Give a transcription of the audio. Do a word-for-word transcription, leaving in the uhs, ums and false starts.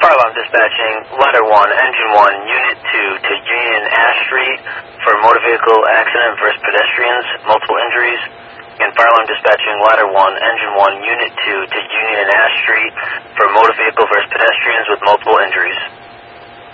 Fire alarm dispatching, ladder one, engine one, unit two to Union Ash Street for motor vehicle accident versus pedestrians, multiple injuries. And fire alarm dispatching, ladder one, engine one, unit two to Union Ash Street for motor vehicle versus pedestrians with multiple injuries.